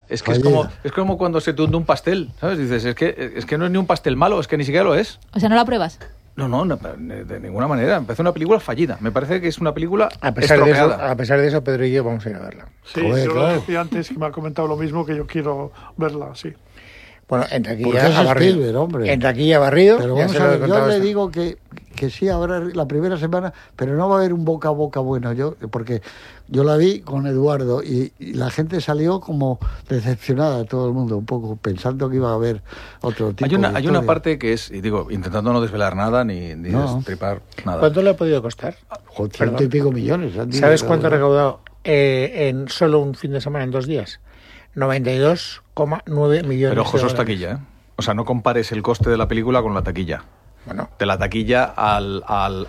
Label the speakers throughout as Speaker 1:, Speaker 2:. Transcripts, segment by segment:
Speaker 1: Es que es como cuando se te hunde un pastel, ¿sabes? Dices, es que no es ni un pastel malo, es que ni siquiera lo es.
Speaker 2: O sea, ¿no la pruebas?
Speaker 1: No, de ninguna manera. Me parece una película fallida. Me parece que es una película
Speaker 3: A pesar de eso, Pedro y yo vamos a ir a verla.
Speaker 4: Sí,
Speaker 5: Joder,
Speaker 4: yo
Speaker 5: claro.
Speaker 4: lo decía antes que me ha comentado lo mismo, que yo quiero verla, sí.
Speaker 3: Bueno, en
Speaker 5: Porque
Speaker 3: taquilla
Speaker 5: es
Speaker 3: ha barrido.
Speaker 5: Spielberg, hombre.
Speaker 3: En taquilla ha barrido.
Speaker 5: Pero
Speaker 3: ya
Speaker 5: vamos
Speaker 3: se
Speaker 5: a
Speaker 3: lo he
Speaker 5: ver, yo
Speaker 3: contado
Speaker 5: le
Speaker 3: esto.
Speaker 5: digo que sí, ahora la primera semana, pero no va a haber un boca a boca bueno. Porque yo la vi con Eduardo y la gente salió como decepcionada, todo el mundo, un poco, pensando que iba a haber otro tipo de
Speaker 1: hay una parte que es, y digo, intentando no desvelar nada ni destripar nada.
Speaker 3: ¿Cuánto le ha podido costar?
Speaker 5: Joder, 100 y pico millones.
Speaker 3: ¿Sabes cuánto ha recaudado en solo un fin de semana, en 2 días? 92,9 millones
Speaker 1: Pero ojo, eso es
Speaker 3: de dólares.
Speaker 1: taquilla, ¿eh? O sea, no compares el coste de la película con la taquilla.
Speaker 3: Bueno,
Speaker 1: De la taquilla al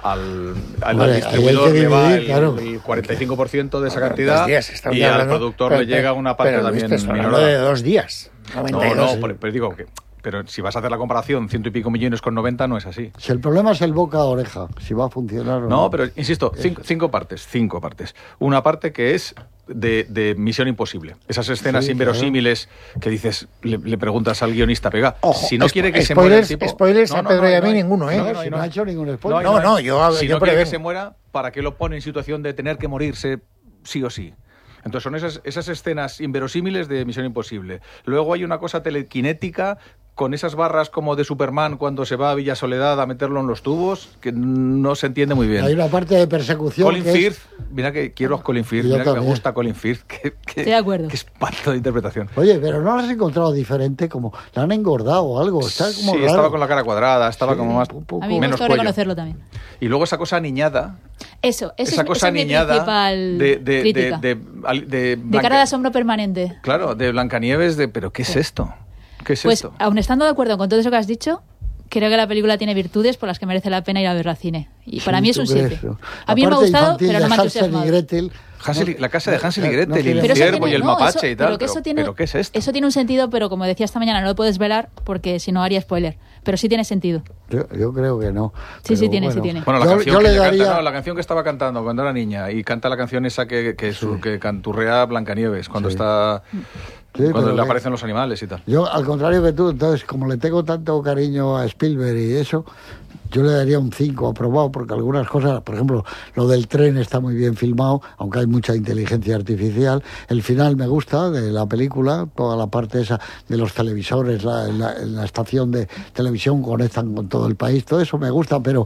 Speaker 5: Hombre,
Speaker 1: distribuidor
Speaker 5: hay que
Speaker 1: le va
Speaker 5: dividir, claro.
Speaker 1: el 45% de esa
Speaker 3: bueno,
Speaker 1: cantidad
Speaker 3: 2 días, estamos
Speaker 1: y al
Speaker 3: hablando-
Speaker 1: productor
Speaker 3: pero-
Speaker 1: le llega una parte
Speaker 3: pero,
Speaker 1: también
Speaker 3: Luis, te estoy hablando
Speaker 1: minorada.
Speaker 3: de 2 días. 92.
Speaker 1: Pero digo que... Pero si vas a hacer la comparación, 100 y pico millones con 90 no es así.
Speaker 5: Si el problema es el boca a oreja, si va a funcionar o no.
Speaker 1: No, pero insisto, cinco partes. Una parte que es de Misión Imposible. Esas escenas
Speaker 5: Sí,
Speaker 1: inverosímiles que dices, le preguntas al guionista, pega,
Speaker 3: Ojo,
Speaker 1: si no quiere que se muera el
Speaker 3: spoilers,
Speaker 1: tipo...
Speaker 3: spoilers a Pedro y a mí
Speaker 1: hay.
Speaker 3: ninguno, ¿eh?
Speaker 5: Si no ha hecho ningún spoiler.
Speaker 3: No, yo
Speaker 1: Si
Speaker 3: yo
Speaker 1: no quiere
Speaker 3: prevengo.
Speaker 1: que se muera, ¿para qué lo pone en situación de tener que morirse sí o sí? Entonces son esas escenas inverosímiles de Misión Imposible. Luego hay una cosa telequinética con esas barras como de Superman cuando se va a Villa Soledad a meterlo en los tubos, que no se entiende muy bien.
Speaker 5: Hay una parte de persecución.
Speaker 1: Colin
Speaker 5: que es-
Speaker 1: Firth, mira que quiero a Colin Firth,
Speaker 5: Yo
Speaker 1: mira que me
Speaker 5: también.
Speaker 1: gusta Colin Firth. Estoy
Speaker 2: de acuerdo.
Speaker 1: Qué espanto de interpretación.
Speaker 5: Oye, pero no la has encontrado diferente, como la han engordado o algo. Está como
Speaker 1: Sí,
Speaker 5: raro.
Speaker 1: estaba con la cara cuadrada, estaba
Speaker 5: Sí,
Speaker 1: como más...
Speaker 5: un poco.
Speaker 2: A mí me
Speaker 1: menos
Speaker 2: gustó
Speaker 1: cuello.
Speaker 2: reconocerlo también.
Speaker 1: Y luego esa cosa aniñada,
Speaker 2: Eso
Speaker 1: esa cosa
Speaker 2: es mi
Speaker 1: aniñada
Speaker 2: principal crítica. De
Speaker 1: Blanca-
Speaker 2: cara de asombro permanente.
Speaker 1: Claro, de Blancanieves, ¿pero qué es esto? ¿Qué es
Speaker 2: Pues,
Speaker 1: esto?
Speaker 2: aun estando de acuerdo con todo eso que has dicho, creo que la película tiene virtudes por las que merece la pena ir a ver al cine. Y para
Speaker 5: Sí,
Speaker 2: mí es
Speaker 5: ¿tú
Speaker 2: un
Speaker 5: crees?
Speaker 2: 7.
Speaker 5: La
Speaker 2: A mí me ha
Speaker 5: parte
Speaker 2: gustado,
Speaker 5: infantil
Speaker 2: pero
Speaker 5: de
Speaker 2: no me ha
Speaker 5: Hansel y
Speaker 2: entusiasmado.
Speaker 5: Gretel,
Speaker 1: La casa de Hansel y Gretel, y
Speaker 5: tiene-
Speaker 1: el
Speaker 2: Pero eso
Speaker 1: ciervo y el
Speaker 2: no,
Speaker 1: mapache y tal.
Speaker 2: pero que eso tiene,
Speaker 1: ¿Pero qué es esto?
Speaker 2: Eso tiene un sentido, pero como decía esta mañana, no lo puedes velar porque si no haría spoiler. Pero sí tiene sentido.
Speaker 5: Yo creo que no.
Speaker 2: Sí, sí
Speaker 5: Pero
Speaker 2: tiene,
Speaker 5: bueno.
Speaker 2: sí tiene.
Speaker 1: Bueno, la
Speaker 5: Yo-
Speaker 1: canción
Speaker 5: yo
Speaker 1: que
Speaker 5: le
Speaker 1: ella
Speaker 5: daría-
Speaker 1: canta, no, la canción que estaba cantando cuando era niña y canta la canción esa que canturrea Blancanieves cuando está
Speaker 5: Sí,
Speaker 1: cuando
Speaker 5: pero
Speaker 1: le
Speaker 5: que-
Speaker 1: aparecen los animales y tal.
Speaker 5: Yo, al contrario que tú, entonces, como le tengo tanto cariño a Spielberg y eso, yo le daría un 5 aprobado, porque algunas cosas, por ejemplo, lo del tren está muy bien filmado, aunque hay mucha inteligencia artificial. El final me gusta de la película, toda la parte esa de los televisores, la estación de televisión conectan con todo el país, todo eso me gusta, pero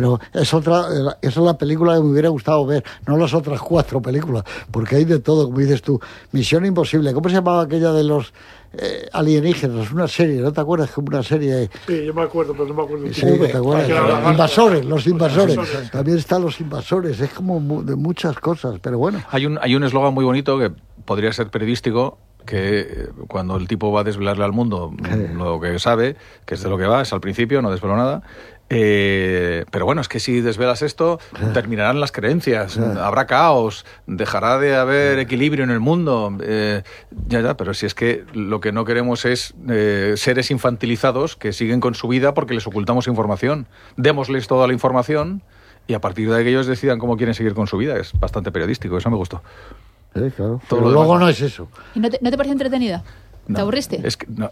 Speaker 5: esa es la película que me hubiera gustado ver, no las otras 4 películas, porque hay de todo, como dices tú. Misión Imposible, ¿cómo se llamaba aquella de los alienígenas? Una serie, ¿no te acuerdas? Que una serie...
Speaker 4: Sí, yo me acuerdo, pero no me acuerdo.
Speaker 5: Sí, ¿te acuerdas?
Speaker 4: Que era la-
Speaker 5: Los invasores. También están los invasores. Es como de muchas cosas, pero bueno.
Speaker 1: Hay un eslogan muy bonito que podría ser periodístico, que cuando el tipo va a desvelarle al mundo lo que sabe, que es de lo que va, es al principio, no desveló nada. Pero bueno, es que si desvelas esto, terminarán las creencias, habrá caos, dejará de haber equilibrio en el mundo. Ya, pero si es que lo que no queremos es seres infantilizados que siguen con su vida porque les ocultamos información. Démosles toda la información y a partir de ahí que ellos decidan cómo quieren seguir con su vida. Es bastante periodístico, eso me gustó.
Speaker 5: Claro.
Speaker 1: Todo
Speaker 5: Pero
Speaker 1: lo
Speaker 5: luego
Speaker 1: demás
Speaker 5: no es eso.
Speaker 2: ¿Y no te pareció entretenida?
Speaker 1: No,
Speaker 2: ¿Te aburriste?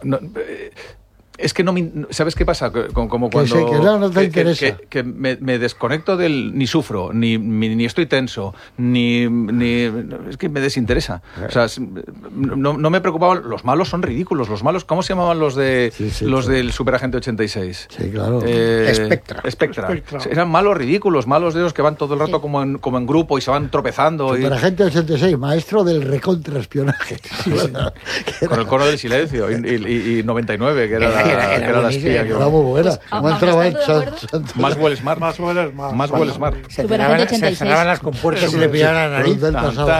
Speaker 1: Es que no me... ¿Sabes qué pasa? Como cuando...
Speaker 5: sí, que no te interesa.
Speaker 1: Que me desconecto ni sufro, ni estoy tenso, ni... Es que me desinteresa. O sea, no me preocupaban... Los malos son ridículos. Los malos... ¿Cómo se llamaban los de los del Superagente 86?
Speaker 5: Sí, claro.
Speaker 1: Spectra. Eran malos ridículos, malos de esos que van todo el rato como en grupo y se van tropezando.
Speaker 5: Superagente 86, maestro del recontraespionaje.
Speaker 1: Con el coro del silencio. Y 99, que era la espía. Que
Speaker 5: Era muy buena.
Speaker 2: Aunque
Speaker 5: Entraba
Speaker 2: estás todo de acuerdo.
Speaker 1: Más Well Smart.
Speaker 4: Más buenas, más.
Speaker 1: Más Well Smart.
Speaker 3: Se
Speaker 2: Superagente
Speaker 3: cerraban, se
Speaker 2: 86.
Speaker 3: cerraban las compuertas y le pillaban la nariz.
Speaker 5: Del pasado.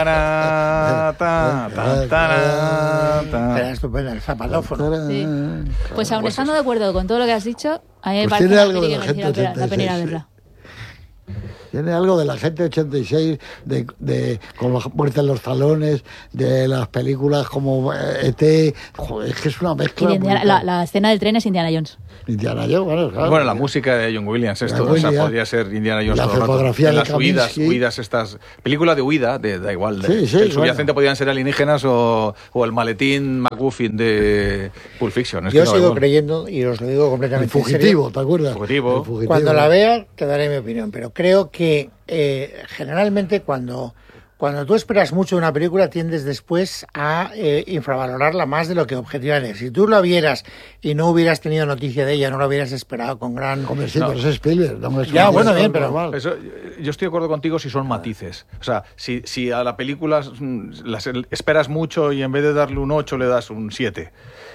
Speaker 3: Era estupenda, el zapatófono.
Speaker 2: Sí. Pues aun estando de acuerdo con todo lo que has dicho, a mí me
Speaker 5: Pues
Speaker 2: parece
Speaker 5: tiene
Speaker 2: una
Speaker 5: algo de
Speaker 2: peli
Speaker 5: la
Speaker 2: que merece
Speaker 5: gente
Speaker 2: la pena ir a
Speaker 5: 86,
Speaker 2: verla.
Speaker 5: Tiene algo de la gente 86, con la muerte en los talones, de las películas como E.T. Joder, es que es una
Speaker 2: Y
Speaker 5: mezcla.
Speaker 2: de la escena del tren es Indiana Jones.
Speaker 5: Indiana Jones, bueno, claro.
Speaker 1: Bueno, la música de John Williams, esto, o sea, podría ser Indiana Jones
Speaker 5: la
Speaker 1: todo el rato.
Speaker 5: fotografía
Speaker 1: En
Speaker 5: de
Speaker 1: las huidas,
Speaker 5: Kaminsky.
Speaker 1: estas películas de huida, da igual,
Speaker 5: Sí, sí,
Speaker 1: el subyacente
Speaker 5: bueno.
Speaker 1: podían ser alienígenas o el maletín McGuffin de Pulp Fiction. Es
Speaker 3: Yo
Speaker 1: que no, da
Speaker 3: sigo
Speaker 1: igual.
Speaker 3: creyendo, y os lo digo
Speaker 5: El
Speaker 3: completamente en serio,
Speaker 5: fugitivo, ¿te acuerdas?
Speaker 1: Fugitivo.
Speaker 5: El fugitivo.
Speaker 3: cuando la vea te daré mi opinión, pero creo que generalmente cuando tú esperas mucho de una película tiendes después a infravalorarla más de lo que objetivamente es. Si tú la vieras y no hubieras tenido noticia de ella, no la hubieras esperado con gran...
Speaker 5: Hombre, sí,
Speaker 1: No.
Speaker 5: pero es Spielberg. No es
Speaker 3: Ya,
Speaker 5: un
Speaker 3: bueno,
Speaker 5: director
Speaker 3: bien, pero-
Speaker 5: normal.
Speaker 1: Eso, yo estoy de acuerdo contigo si son matices. O sea, si a la película esperas mucho y en vez de darle un 8 le das un 7.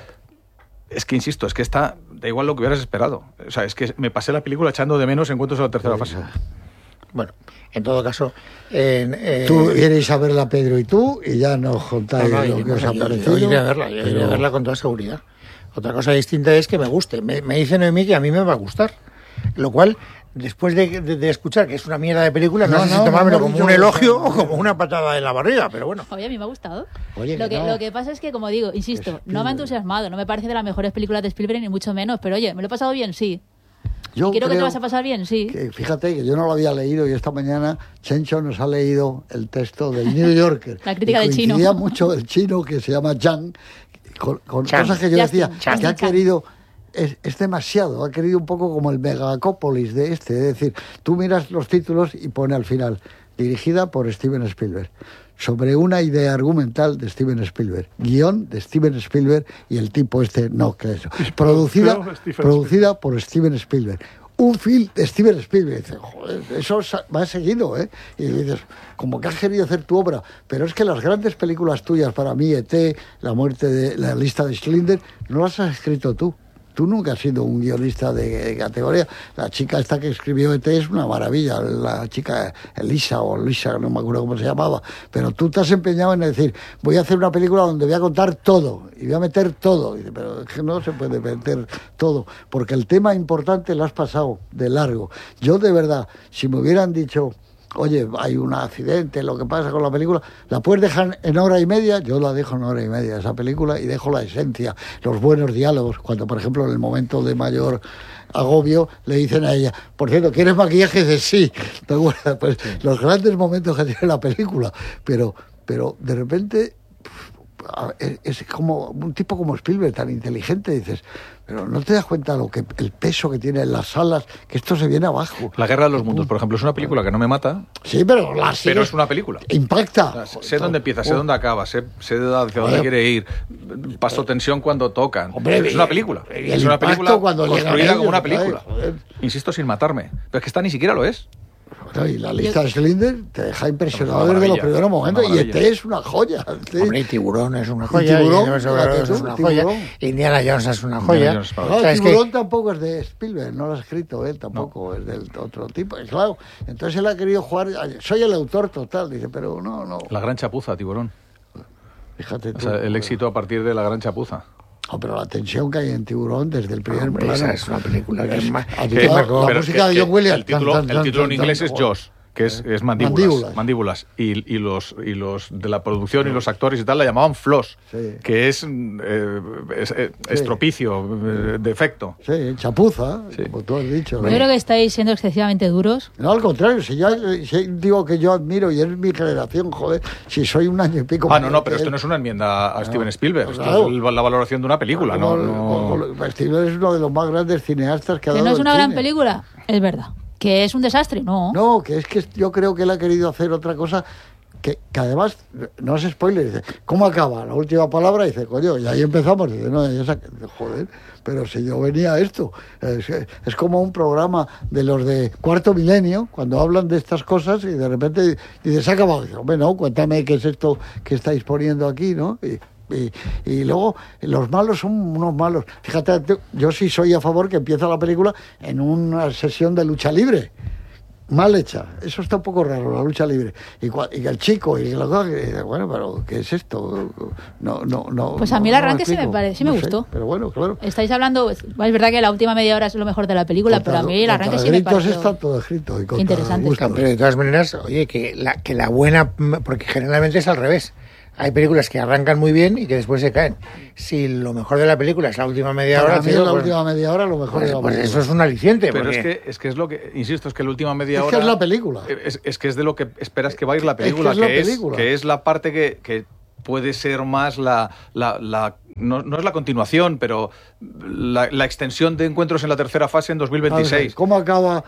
Speaker 1: Es que, insisto, es que da igual lo que hubieras esperado. O sea, es que me pasé la película echando de menos encuentros a la tercera fase.
Speaker 3: Bueno, en todo caso...
Speaker 5: Tú iréis a verla, Pedro, y tú, y ya nos contáis lo que os ha parecido.
Speaker 3: Yo iré a verla, yo iré a verla con toda seguridad. Otra cosa distinta es que me guste. Me dice Noemí que a mí me va a gustar. Lo cual, después de escuchar que es una mierda de película, no, sé si tomármelo como un elogio o como una patada en la barriga, pero bueno.
Speaker 2: Oye, a mí me ha gustado.
Speaker 5: Oye,
Speaker 2: lo,
Speaker 5: que
Speaker 2: que,
Speaker 5: no.
Speaker 2: lo que pasa es que, como digo, insisto,
Speaker 5: Es
Speaker 2: no me ha
Speaker 5: Spielberg.
Speaker 2: entusiasmado, no me parece de las mejores películas de Spielberg, ni mucho menos, pero oye, ¿me lo he pasado bien? Sí.
Speaker 5: Yo
Speaker 2: Quiero que te
Speaker 5: creo
Speaker 2: vas a pasar bien, sí.
Speaker 5: que, fíjate que yo no lo había leído y esta mañana Chencho nos ha leído el texto del New Yorker.
Speaker 2: La crítica
Speaker 5: y
Speaker 2: del chino.
Speaker 5: coincidía mucho el chino que se llama Chang, con
Speaker 3: Chang.
Speaker 5: cosas que yo
Speaker 2: Justin,
Speaker 5: decía,
Speaker 2: Justin
Speaker 5: que ha
Speaker 2: Chang.
Speaker 5: querido... Es demasiado, ha querido un poco como el Megacópolis de es decir, tú miras los títulos y pone al final, dirigida por Steven Spielberg, sobre una idea argumental de Steven Spielberg, guión de Steven Spielberg y el tipo no, que eso, producida por Steven Spielberg. Un film de Steven Spielberg. Y dices, joder, eso va seguido, ¿eh? Y dices, como que has querido hacer tu obra, pero es que las grandes películas tuyas, para mí, E.T., la lista de Schindler, no las has escrito tú. Tú nunca has sido un guionista de categoría. La chica esta que escribió E.T. es una maravilla, la chica Elisa o Lisa, no me acuerdo cómo se llamaba. Pero tú te has empeñado en decir, voy a hacer una película donde voy a contar todo y voy a meter todo. Y dice, pero es que no se puede meter todo, porque el tema importante lo has pasado de largo. Yo, de verdad, si me hubieran dicho... Oye, hay un accidente, lo que pasa con la película, ¿la puedes dejar en hora y media? Yo la dejo en hora y media, esa película, y dejo la esencia, los buenos diálogos. Cuando, por ejemplo, en el momento de mayor agobio, le dicen a ella, por cierto, ¿quieres maquillaje? Y dice, sí. ¿Te acuerdas? Pues, los grandes momentos que tiene la película. Pero de repente... Es como un tipo como Spielberg, tan inteligente, dices, pero no te das cuenta el peso que tiene en las salas, que esto se viene abajo.
Speaker 1: La Guerra de los Mundos, por ejemplo, es una película que no me mata,
Speaker 5: Sí, pero
Speaker 1: pero es una película.
Speaker 5: impacta.
Speaker 1: O sea, sé dónde empieza, sé dónde acaba, sé hacia dónde quiere ir. Paso tensión cuando tocan.
Speaker 5: Hombre,
Speaker 1: es una película.
Speaker 5: y el
Speaker 1: Es una
Speaker 5: impacto
Speaker 1: película
Speaker 5: cuando llegan
Speaker 1: construida como
Speaker 5: ellos,
Speaker 1: una
Speaker 5: ¿sabes?
Speaker 1: película.
Speaker 5: Joder.
Speaker 1: Insisto, sin matarme. Pero es que esta ni siquiera lo es.
Speaker 5: Bueno, y la lista de Schindler te deja impresionado
Speaker 1: Es una
Speaker 5: desde los
Speaker 1: maravilla,
Speaker 5: primeros momentos.
Speaker 1: una
Speaker 5: Y
Speaker 1: maravilla.
Speaker 5: ET es una joya. ¿Sí?
Speaker 3: Hombre, y Tiburón es una joya,
Speaker 5: Tiburón,
Speaker 3: y Dioses Voladores es una
Speaker 5: Tiburón.
Speaker 3: joya, Indiana Jones es una
Speaker 1: Indiana
Speaker 3: joya.
Speaker 1: Jones es
Speaker 5: No,
Speaker 3: O sea, es que-
Speaker 5: Tiburón tampoco es de Spielberg, no lo ha escrito él tampoco, es del otro tipo. Y claro, entonces él ha querido jugar, soy el autor total, dice, pero no,
Speaker 1: La gran chapuza, Tiburón.
Speaker 5: fíjate tú.
Speaker 1: O sea, el éxito a partir de la gran chapuza.
Speaker 5: No, pero la tensión que hay en Tiburón desde el primer
Speaker 3: Hombre,
Speaker 5: plano.
Speaker 3: esa es una película que es más...
Speaker 5: A ti
Speaker 1: Que-
Speaker 5: la
Speaker 1: pero
Speaker 5: música
Speaker 1: que-
Speaker 5: de John Williams.
Speaker 1: El título,
Speaker 5: tan, tan,
Speaker 1: el título en
Speaker 5: tan,
Speaker 1: inglés
Speaker 5: tan,
Speaker 1: es
Speaker 5: joder.
Speaker 1: Jaws, que es mandíbulas. Y los de la producción y los actores y tal la llamaban floss,
Speaker 5: Sí.
Speaker 1: que es estropicio, defecto.
Speaker 5: Sí, chapuza,
Speaker 1: Sí.
Speaker 5: como tú has dicho.
Speaker 2: Yo
Speaker 5: ¿no?
Speaker 2: creo que estáis siendo excesivamente duros.
Speaker 5: No, al contrario, si digo que yo admiro y es mi generación, joder, si soy un año y pico...
Speaker 1: Ah,
Speaker 5: mayor
Speaker 1: no,
Speaker 5: que
Speaker 1: pero esto
Speaker 5: él.
Speaker 1: no es una enmienda a Steven Spielberg, esto
Speaker 5: claro.
Speaker 1: es la valoración de una película, no.
Speaker 5: Spielberg es uno de los más grandes cineastas que ha
Speaker 2: ¿Que
Speaker 5: dado
Speaker 2: no es
Speaker 5: el
Speaker 2: una gran
Speaker 5: cine.
Speaker 2: película? Es verdad. ¿Que es un desastre? No.
Speaker 5: No, que es que yo creo que él ha querido hacer otra cosa que además, no es spoiler, dice, ¿cómo acaba? La última palabra, dice, coño, y ahí empezamos, dice, no, ya joder, pero si yo venía a esto, es como un programa de los de Cuarto Milenio, cuando hablan de estas cosas y de repente dice, se ha acabado, dice, hombre, no, cuéntame qué es esto que estáis poniendo aquí, ¿no? Y luego los malos son unos malos. Fíjate, yo sí soy a favor que empieza la película en una sesión de lucha libre. Mal hecha. Eso está un poco raro, la lucha libre. Y que el chico, y bueno, pero ¿qué es esto? No.
Speaker 2: Pues a mí el arranque sí me
Speaker 5: sé,
Speaker 2: gustó.
Speaker 5: pero bueno, claro.
Speaker 2: Estáis hablando, es verdad que la última media hora es lo mejor de la película, pero a mí el arranque sí me pareció
Speaker 5: está todo escrito. Y
Speaker 2: interesante.
Speaker 5: gustos.
Speaker 3: Pero de todas maneras, oye, que la buena, porque generalmente es al revés. hay películas que arrancan muy bien y que después se caen. Si lo mejor de la película es la última media
Speaker 5: Para
Speaker 3: hora,
Speaker 5: mí
Speaker 3: tío,
Speaker 5: la
Speaker 3: pues,
Speaker 5: última media hora lo mejor
Speaker 3: pues,
Speaker 5: es la
Speaker 3: pues
Speaker 5: película.
Speaker 3: eso es un aliciente.
Speaker 1: Pero
Speaker 3: porque-
Speaker 1: es que es lo que, insisto, es que la última media
Speaker 5: Es
Speaker 1: hora...
Speaker 5: que es la película.
Speaker 1: Es que es de lo que esperas que va a ir la película,
Speaker 5: Es que es la película.
Speaker 1: que es la parte que puede ser más no es la continuación, pero la extensión de encuentros en la tercera fase en 2026.
Speaker 5: ¿Cómo acaba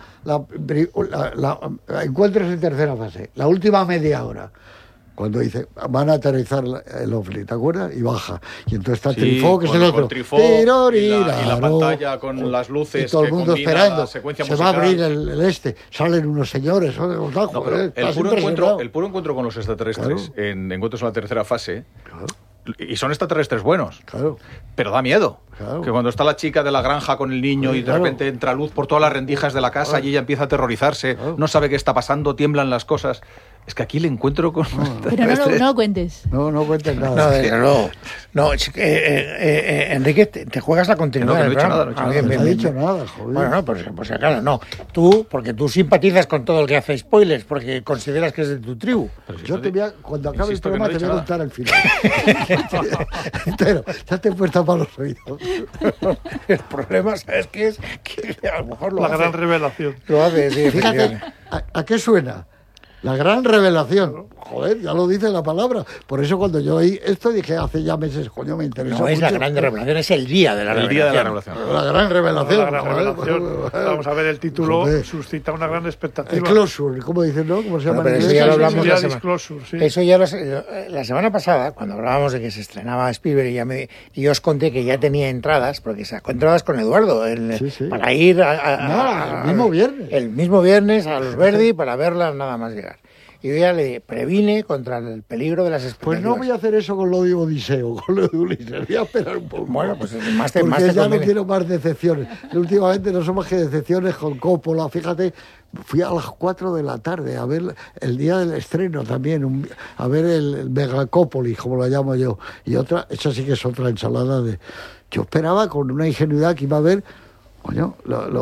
Speaker 5: encuentros en tercera fase? La última media hora. Cuando dice, van a aterrizar el ovni, ¿te acuerdas? Y baja. Y entonces está
Speaker 1: Sí,
Speaker 5: Trifó, que es
Speaker 1: con-
Speaker 5: el
Speaker 1: con
Speaker 5: otro.
Speaker 1: Trifó y la
Speaker 5: Tiroriro.
Speaker 1: pantalla con las luces
Speaker 5: Y todo el
Speaker 1: que
Speaker 5: mundo
Speaker 1: combina
Speaker 5: esperando.
Speaker 1: la secuencia
Speaker 5: Se va a
Speaker 1: musical.
Speaker 5: abrir el este. Salen unos señores.
Speaker 1: No, pero
Speaker 5: Estás impresionado.
Speaker 1: el puro encuentro con los extraterrestres
Speaker 5: Claro.
Speaker 1: en encuentros en la tercera fase, y son extraterrestres buenos,
Speaker 5: Claro.
Speaker 1: pero da miedo.
Speaker 5: Claro.
Speaker 1: Que cuando está la chica de la granja con el niño y de
Speaker 5: Claro.
Speaker 1: repente entra luz por todas las rendijas de la casa y ella empieza a aterrorizarse,
Speaker 5: Claro.
Speaker 1: no sabe qué está pasando, tiemblan las cosas. Es que aquí el encuentro con...
Speaker 2: Pero no lo cuentes.
Speaker 5: No cuentes
Speaker 3: No,
Speaker 5: nada.
Speaker 3: desde luego. No, es que, Enrique, te juegas la continuidad
Speaker 1: Que no,
Speaker 3: del
Speaker 1: que no he dicho
Speaker 3: programa.
Speaker 1: nada, no he dicho
Speaker 3: Ah,
Speaker 1: nada.
Speaker 3: bien,
Speaker 5: No
Speaker 3: bien,
Speaker 5: ha
Speaker 3: bien,
Speaker 5: dicho
Speaker 3: bien.
Speaker 5: nada, joder.
Speaker 3: Bueno, no, pues claro, no. Tú, porque tú simpatizas con todo el que hace spoilers, porque consideras que es de tu tribu.
Speaker 5: Yo te voy a, cuando acabe el
Speaker 1: Insisto que
Speaker 5: programa
Speaker 1: no he
Speaker 5: te voy a
Speaker 1: dicho
Speaker 5: contar el final. Entero. Date puesta para los oídos.
Speaker 3: El problema, ¿sabes qué es? Que a lo mejor lo
Speaker 4: La
Speaker 3: hace.
Speaker 4: gran revelación.
Speaker 3: Lo hace, sí,
Speaker 5: Fíjate,
Speaker 3: efectivamente.
Speaker 5: ¿a qué suena? La gran revelación. Joder, ya lo dice la palabra. Por eso cuando yo oí esto dije hace ya meses, coño, me interesa
Speaker 3: No es la
Speaker 5: mucho.
Speaker 3: gran revelación, es el día de la
Speaker 1: El
Speaker 3: revelación.
Speaker 1: día de la revelación.
Speaker 5: La gran revelación.
Speaker 4: La gran
Speaker 5: joder,
Speaker 4: revelación.
Speaker 5: joder.
Speaker 4: Vamos a ver, el título
Speaker 5: Joder.
Speaker 4: suscita una gran
Speaker 5: El
Speaker 4: expectativa.
Speaker 5: closure, ¿cómo dicen, no? ¿Cómo se llama?
Speaker 3: Bueno,
Speaker 5: en
Speaker 3: pero eso
Speaker 5: inglés?
Speaker 3: ya lo
Speaker 4: Sí,
Speaker 3: hablamos
Speaker 4: sí,
Speaker 3: la
Speaker 4: ya
Speaker 3: semana.
Speaker 4: disclosure, sí.
Speaker 3: Eso ya la semana pasada, cuando hablábamos de que se estrenaba Spielberg, y yo os conté que ya tenía entradas, porque sacó entradas con Eduardo,
Speaker 5: Sí, sí.
Speaker 3: para ir
Speaker 5: El mismo viernes.
Speaker 3: El mismo viernes a Los Verdi para verla nada más llegar. Y yo ya le previne contra el peligro de las
Speaker 5: Pues
Speaker 3: expectativas.
Speaker 5: no voy a hacer eso con lo de Odiseo, con lo de Ulises. Voy a esperar un poco.
Speaker 3: Bueno, pues más te
Speaker 5: Porque ya no
Speaker 3: conviene.
Speaker 5: quiero más decepciones. Últimamente no somos que decepciones con Coppola. Fíjate, fui a las 4 de la tarde a ver el día del estreno también, a ver el Megacópolis, como lo llamo yo. Y otra, esa sí que es otra ensalada de... Yo esperaba con una ingenuidad que iba a ver... Coño,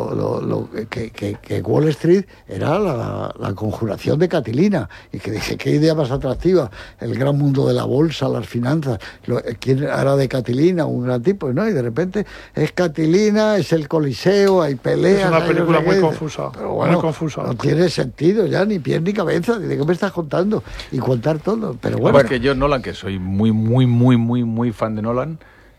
Speaker 5: que Wall Street era la conjuración de Catilina, y que dije, qué idea más atractiva, el gran mundo de la bolsa, las finanzas, quién era de Catilina, un gran tipo, ¿no? Y de repente es Catilina, es el Coliseo, hay peleas.
Speaker 4: Es una
Speaker 5: hay
Speaker 4: película
Speaker 5: no sé
Speaker 4: muy
Speaker 5: qué.
Speaker 4: confusa,
Speaker 5: Pero
Speaker 4: muy
Speaker 5: bueno,
Speaker 4: confusa.
Speaker 5: no tiene sentido ya, ni pie ni cabeza, ¿de qué me estás contando? Y contar todo, pero
Speaker 1: Bueno,
Speaker 5: bueno.
Speaker 1: es que yo Nolan, que soy muy fan de Nolan,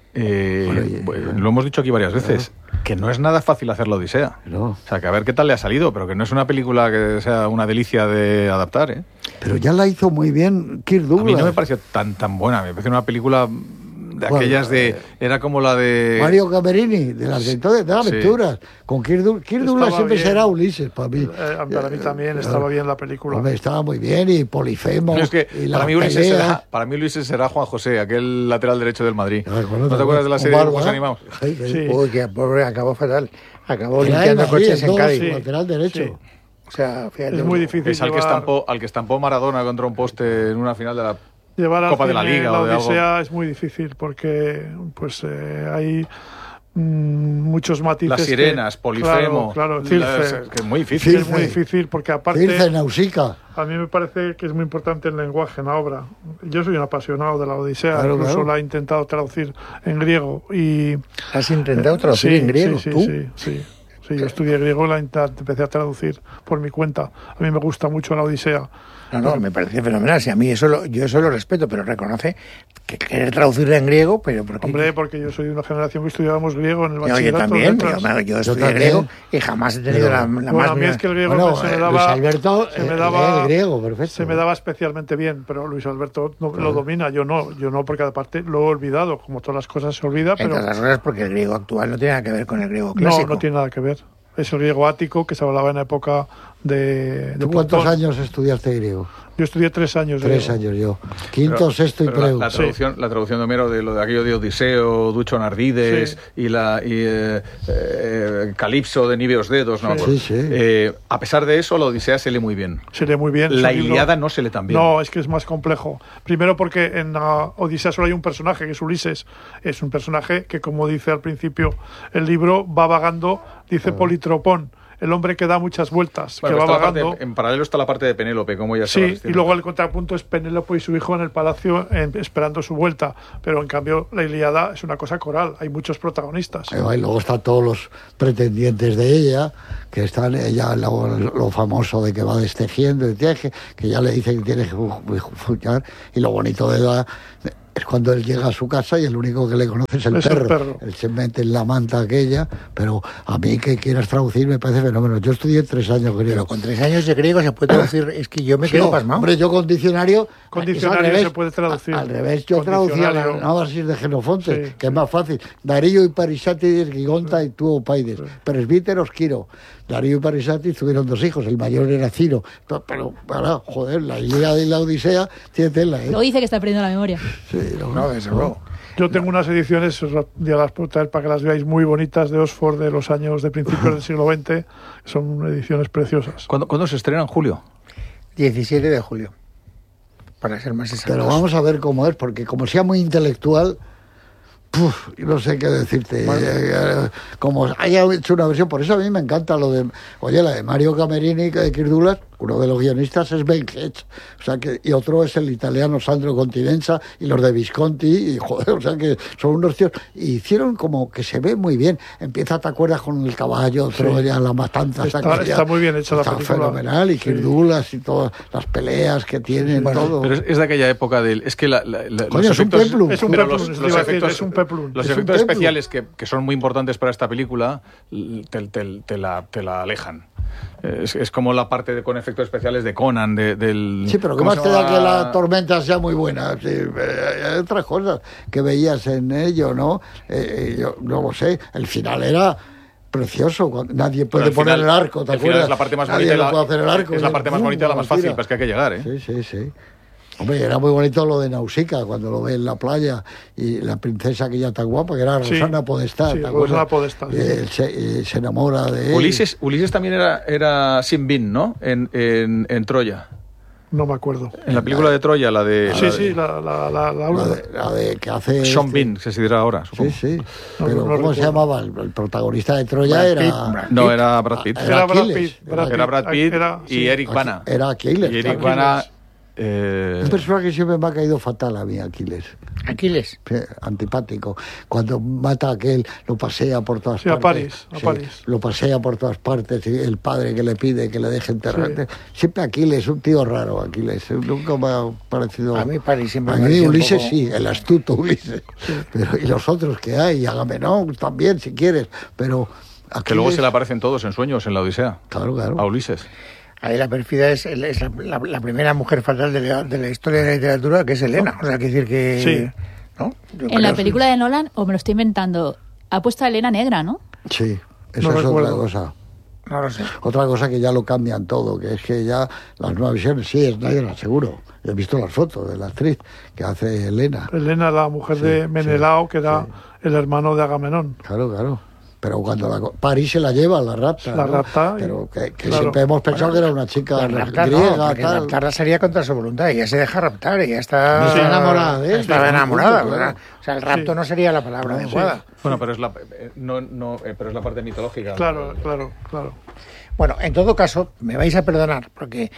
Speaker 1: lo hemos dicho aquí varias veces, que no es nada fácil hacer la Odisea.
Speaker 5: No.
Speaker 1: O sea, que a ver qué tal le ha salido, pero que no es una película que sea una delicia de adaptar, ¿eh?
Speaker 5: Pero ya la hizo muy bien Kirk
Speaker 1: A
Speaker 5: Douglas.
Speaker 1: mí no me pareció tan buena, me pareció una película de
Speaker 5: ¿Cuál?
Speaker 1: aquellas de... Era como la de...
Speaker 5: Mario Camerini, de las de todas las
Speaker 1: Sí.
Speaker 5: aventuras. Con Kirk Douglas
Speaker 4: Estaba
Speaker 5: siempre
Speaker 4: bien.
Speaker 5: será Ulises para mí.
Speaker 4: Para mí también estaba bien la película.
Speaker 5: Hombre, estaba muy bien, y Polifemo.
Speaker 1: No, es que
Speaker 5: y
Speaker 1: para
Speaker 5: la
Speaker 1: mí, Ulises
Speaker 5: pelea.
Speaker 1: será Juan José, aquel lateral derecho del Madrid.
Speaker 5: Ah, bueno,
Speaker 1: ¿No te
Speaker 5: también.
Speaker 1: acuerdas de la
Speaker 5: Con
Speaker 1: serie de
Speaker 5: barba.
Speaker 1: dibujos animados?
Speaker 5: Ay, sí.
Speaker 4: Sí.
Speaker 3: Uy, que pobre, acabó fatal. Acabó
Speaker 5: Era
Speaker 3: limpiando
Speaker 5: en Madrid,
Speaker 3: coches en
Speaker 5: dos,
Speaker 3: Cádiz.
Speaker 4: sí.
Speaker 5: lateral derecho.
Speaker 4: Sí.
Speaker 3: O sea, fíjate.
Speaker 4: Es muy difícil
Speaker 1: Es al que estampó Maradona contra un poste en una final de la
Speaker 4: llevar al
Speaker 1: Copa de la
Speaker 4: cine
Speaker 1: Liga
Speaker 4: la
Speaker 1: o de algo.
Speaker 4: Odisea es muy difícil porque pues hay muchos matices.
Speaker 1: Las sirenas, Polifemo.
Speaker 4: Claro,
Speaker 1: que
Speaker 4: Circe.
Speaker 1: es muy difícil.
Speaker 4: Es muy difícil porque aparte
Speaker 5: Circe, Nausicaa.
Speaker 4: a mí me parece que es muy importante el lenguaje en la obra. Yo soy un apasionado de la Odisea,
Speaker 5: Claro,
Speaker 4: incluso
Speaker 5: claro.
Speaker 4: la he intentado traducir en griego y
Speaker 3: Has intentado traducir
Speaker 4: sí,
Speaker 3: en griego,
Speaker 4: sí,
Speaker 3: tú.
Speaker 4: Sí, yo estudié griego y empecé a traducir por mi cuenta. A mí me gusta mucho la Odisea.
Speaker 3: No, me parece fenomenal. Si a mí yo eso lo respeto, pero reconoce que querer traducirla en griego, pero porque
Speaker 4: Hombre, porque yo soy de una generación que estudiábamos griego en el
Speaker 3: yo
Speaker 4: bachillerato.
Speaker 3: también,
Speaker 4: letras.
Speaker 3: pero yo estudié
Speaker 5: también.
Speaker 3: griego y jamás he tenido la
Speaker 4: Bueno,
Speaker 3: más
Speaker 4: a mí es que el griego
Speaker 5: Bueno,
Speaker 4: se me
Speaker 5: Luis
Speaker 4: daba...
Speaker 5: Alberto,
Speaker 4: se me
Speaker 5: lee
Speaker 4: daba-
Speaker 5: el griego, perfecto.
Speaker 4: Se me daba especialmente bien, pero Luis Alberto lo domina, yo no, porque aparte lo he olvidado, como todas las cosas se olvida,
Speaker 3: entre
Speaker 4: pero
Speaker 3: otras cosas porque el griego actual no tiene nada que ver con el griego
Speaker 4: no,
Speaker 3: clásico.
Speaker 4: no tiene nada que ver. Es el griego ático que se hablaba en la época de
Speaker 5: ¿Tú cuántos
Speaker 4: Platón.
Speaker 5: años estudiaste griego?
Speaker 4: Yo estudié 3 años. de
Speaker 5: 3
Speaker 4: griego.
Speaker 5: años yo. Quinto,
Speaker 1: Pero-
Speaker 5: sexto y
Speaker 1: pero
Speaker 5: preu.
Speaker 1: la traducción de Homero de lo de aquello de Odiseo, Ducho Nardides
Speaker 4: Sí.
Speaker 1: y Calipso de Niveos Dedos, no me acuerdo.
Speaker 5: Sí, sí.
Speaker 1: A pesar de eso, la Odisea se lee muy bien.
Speaker 4: Se lee muy bien.
Speaker 1: La
Speaker 4: es un libro-
Speaker 1: Ilíada no se lee tan bien.
Speaker 4: No, es que es más complejo. Primero porque en la Odisea solo hay un personaje, que es Ulises. Es un personaje que, como dice al principio el libro, va vagando, dice Politropón. el hombre que da muchas vueltas,
Speaker 1: Bueno,
Speaker 4: que va
Speaker 1: está la parte-
Speaker 4: vagando.
Speaker 1: en paralelo está la parte de Penélope, como ella se va
Speaker 4: Sí, y
Speaker 1: vestiendo.
Speaker 4: luego el contrapunto es Penélope y su hijo en el palacio esperando su vuelta. Pero en cambio la Ilíada es una cosa coral, hay muchos protagonistas.
Speaker 5: Y luego están todos los pretendientes de ella, que están ella lo famoso de que va destejiendo, que ya le dicen que tiene que follar, y lo bonito de ella es cuando él llega a su casa y el único que le conoce es el perro. Él se mete en la manta aquella, pero a mí que quieras traducir me parece fenómeno. Yo estudié 3 años griego.
Speaker 3: Pero con 3 años de griego se puede traducir, es que yo me quedo pasmado.
Speaker 5: Hombre, yo con diccionario...
Speaker 4: Con diccionario se puede traducir.
Speaker 5: Al revés, yo traducía la Anábasis de Jenofonte,
Speaker 4: Sí,
Speaker 5: que es más fácil. Darío y Parisatides, Gigonta y Tuopaides. Presbíteros, Quiro. Darío y Parisatides tuvieron 2 hijos, el mayor era Ciro. Pero ahora, joder, la Ilíada y la Odisea tiene tela, ¿eh?
Speaker 2: Luego dice que está perdiendo la memoria.
Speaker 5: Sí,
Speaker 3: No, desde luego.
Speaker 4: Yo tengo unas ediciones, ya las puedo traer para que las veáis, muy bonitas de Oxford de los años de principios del siglo XX. Son ediciones preciosas.
Speaker 1: ¿Cuándo se estrena? ¿En julio?
Speaker 3: 17 de julio, para ser más exactos.
Speaker 5: Pero vamos a ver cómo es, porque como sea muy intelectual, no sé qué decirte. Como haya hecho una versión, por eso a mí me encanta lo de, oye, la de Mario Camerini, de Kirk Douglas, uno de los guionistas es Ben Hedge, o sea que, y otro es el italiano Sandro Continenza, y los de Visconti, y joder, o sea que son unos tíos, y hicieron como que se ve muy bien. Empieza, ¿te acuerdas? Con el caballo, Troya, la matanza.
Speaker 4: Está muy bien hecha la película.
Speaker 5: Está fenomenal, y Kirk Douglas y todas las peleas que tienen, todo.
Speaker 1: Pero es de aquella época del... Es que
Speaker 5: Coño, es un peplum.
Speaker 4: Es un
Speaker 1: pero
Speaker 4: peplum,
Speaker 1: los
Speaker 4: iba a decir,
Speaker 1: efectos,
Speaker 4: es un peplum.
Speaker 1: los
Speaker 5: Es un
Speaker 1: efectos
Speaker 5: peplum.
Speaker 1: especiales que son muy importantes para esta película te la alejan. Es como la parte con efectos especiales de Conan, del...
Speaker 5: Sí, pero ¿qué
Speaker 1: ¿cómo
Speaker 5: más
Speaker 1: se
Speaker 5: te da
Speaker 1: llama?
Speaker 5: que la tormenta sea muy buena? Sí, hay otras cosas que veías en ello, ¿no? Yo no lo sé, el final era precioso, nadie puede poner el arco, ¿te
Speaker 1: el final
Speaker 5: acuerdas?
Speaker 1: es la parte más
Speaker 5: Nadie
Speaker 1: bonita,
Speaker 5: puede hacer el arco,
Speaker 1: es la parte más bonita y la más fácil, pero es que hay que llegar, ¿eh?
Speaker 5: Sí, sí, sí. Hombre, era muy bonito lo de Nausicaa, cuando lo ve en la playa, y la princesa que ya tan guapa, que era Rosana Podestá.
Speaker 4: Sí,
Speaker 5: ¿te
Speaker 4: Rosana
Speaker 5: acuerdas?
Speaker 4: Podestá, sí.
Speaker 5: Se enamora de él.
Speaker 1: Ulises también era Simbin, ¿no? En Troya.
Speaker 4: No me acuerdo.
Speaker 1: En la película de Troya, la de...
Speaker 4: Sí,
Speaker 5: La de que hace...
Speaker 1: Sean Bean, que se dirá ahora, supongo.
Speaker 5: Sí, sí.
Speaker 4: No,
Speaker 5: Pero
Speaker 4: no
Speaker 5: ¿cómo
Speaker 4: recuerdo.
Speaker 5: se llamaba? El protagonista de Troya
Speaker 3: Brad
Speaker 5: era...
Speaker 3: Pitt.
Speaker 1: No, era Brad Pitt.
Speaker 4: Era Brad
Speaker 5: Aquiles.
Speaker 4: Pitt.
Speaker 1: Era Brad Pitt y
Speaker 4: sí.
Speaker 1: Eric Bana.
Speaker 5: Era Aquiles.
Speaker 1: Y Eric
Speaker 5: claro.
Speaker 1: Bana...
Speaker 5: Un personaje que siempre me ha caído fatal a mí, Aquiles.
Speaker 3: Aquiles.
Speaker 5: Antipático. Cuando mata a aquel, lo pasea por todas
Speaker 4: Sí,
Speaker 5: partes.
Speaker 4: a París.
Speaker 5: Lo pasea por todas partes. Y el padre que le pide que le deje enterrar. Siempre Aquiles, un tío raro, Aquiles. Nunca me ha parecido...
Speaker 3: A mí París siempre
Speaker 5: A
Speaker 3: me
Speaker 5: mí
Speaker 3: pareció un
Speaker 5: Ulises
Speaker 3: poco-
Speaker 5: sí, el astuto Ulises. Pero, y los otros que hay, Agamenón también, si quieres. Pero Aquiles...
Speaker 1: Que luego se le aparecen todos en sueños en la Odisea.
Speaker 5: Claro, claro.
Speaker 1: A Ulises.
Speaker 3: Ahí la pérfida es la primera mujer fatal de la historia de la literatura, que es Helena. O sea, hay que decir que...
Speaker 4: Sí.
Speaker 3: ¿no? Yo
Speaker 2: En
Speaker 3: creo
Speaker 2: la
Speaker 3: que-
Speaker 2: película de Nolan, o me lo estoy inventando, ha puesto a Elena negra, ¿no?
Speaker 5: Sí, eso
Speaker 4: No
Speaker 5: es
Speaker 4: recuerdo.
Speaker 5: otra cosa.
Speaker 3: No lo sé.
Speaker 5: Otra cosa que ya lo cambian todo, que es que ya las nuevas visiones, sí, es negra, seguro. He visto las fotos de la actriz que hace Elena.
Speaker 4: Elena, la mujer de Menelao, que era el hermano de Agamenón.
Speaker 5: Claro, claro. Pero cuando París se la lleva, la rapta.
Speaker 4: La
Speaker 5: ¿no?
Speaker 4: rapta y-
Speaker 5: Pero que
Speaker 4: claro.
Speaker 5: siempre hemos pensado que era una chica
Speaker 3: La raptar,
Speaker 5: griega,
Speaker 3: no, porque
Speaker 5: tal.
Speaker 3: raptarla sería contra su voluntad. Ella se deja raptar, ella está...
Speaker 5: Está enamorada de él.
Speaker 3: Estaba
Speaker 5: Sí,
Speaker 3: enamorada,
Speaker 5: claro.
Speaker 3: ¿verdad? O sea, el rapto
Speaker 4: Sí.
Speaker 3: no sería la palabra adecuada.
Speaker 1: Bueno, pero es pero es la parte mitológica.
Speaker 4: Claro.
Speaker 3: Bueno, en todo caso, me vais a perdonar, porque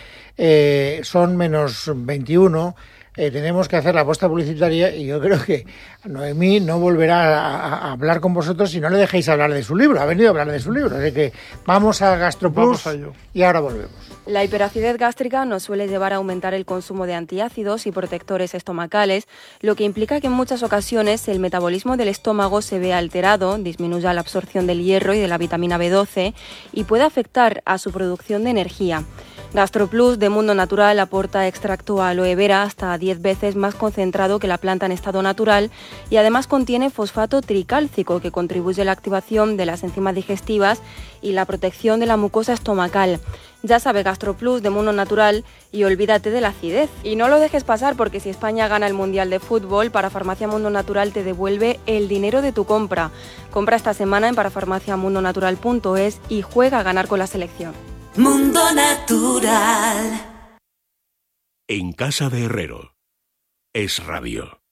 Speaker 3: son menos 21, tenemos que hacer la posta publicitaria y yo creo que Noemí no volverá a hablar con vosotros si no le dejáis hablar de su libro. Ha venido a hablar de su libro, así que vamos a GastroPlus
Speaker 4: Vamos a ello.
Speaker 3: y ahora volvemos.
Speaker 6: La hiperacidez gástrica nos suele llevar a aumentar el consumo de antiácidos y protectores estomacales, lo que implica que en muchas ocasiones el metabolismo del estómago se ve alterado, disminuya la absorción del hierro y de la vitamina B12 y puede afectar a su producción de energía. GastroPlus de Mundo Natural aporta extracto aloe vera hasta 10 veces más concentrado que la planta en estado natural y además contiene fosfato tricálcico que contribuye a la activación de las enzimas digestivas y la protección de la mucosa estomacal. Ya sabe, GastroPlus de Mundo Natural y olvídate de la acidez. Y no lo dejes pasar porque si España gana el Mundial de Fútbol, Parafarmacia Mundo Natural te devuelve el dinero de tu compra. Compra esta semana en parafarmaciamundonatural.es y juega a ganar con la selección.
Speaker 7: Mundo Natural.
Speaker 8: En casa de Herrero. Es Radio.